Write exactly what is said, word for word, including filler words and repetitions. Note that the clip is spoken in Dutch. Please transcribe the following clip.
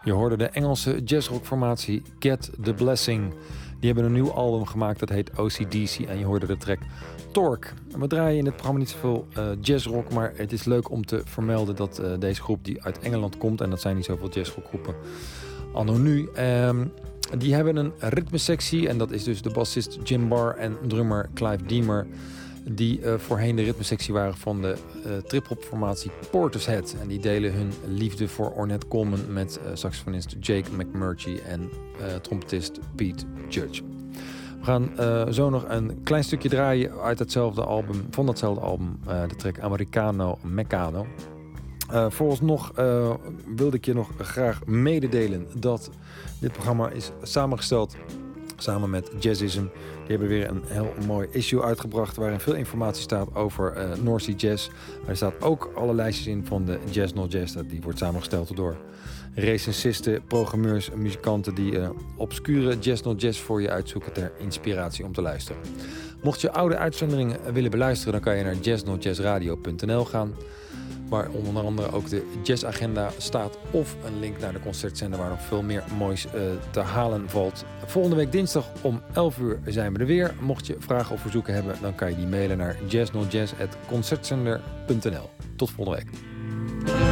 Je hoorde de Engelse jazzrockformatie Get the Blessing. Die hebben een nieuw album gemaakt, dat heet O C D C. En je hoorde de track Torque. We draaien in het programma niet zoveel uh, jazzrock, maar het is leuk om te vermelden dat uh, deze groep die uit Engeland komt, en dat zijn niet zoveel jazzrockgroepen anno nu, um, die hebben een ritmesectie. En dat is dus de bassist Jim Barr en drummer Clive Deemer, die uh, voorheen de ritmesectie waren van de uh, trip-hop-formatie Portishead. En die delen hun liefde voor Ornette Coleman met uh, saxofonist Jake McMurtry en uh, trompetist Pete Judge. We gaan uh, zo nog een klein stukje draaien uit hetzelfde album, van datzelfde album, uh, de track Americano Meccano. Uh, vooralsnog uh, wilde ik je nog graag mededelen dat dit programma is samengesteld samen met Jazzism. Die hebben weer een heel mooi issue uitgebracht waarin veel informatie staat over uh, North Sea Jazz. Er staat ook alle lijstjes in van de Jazz Not Jazz. Die wordt samengesteld door recensisten, programmeurs, muzikanten die uh, obscure Jazz Not Jazz voor je uitzoeken ter inspiratie om te luisteren. Mocht je oude uitzenderingen willen beluisteren, dan kan je naar jazz not jazz radio punt n l gaan. Waar onder andere ook de jazzagenda staat of een link naar de concertzender waar nog veel meer moois uh, te halen valt. Volgende week dinsdag om elf uur zijn we er weer. Mocht je vragen of verzoeken hebben, dan kan je die mailen naar jazz not jazz at concertzender punt n l. Tot volgende week.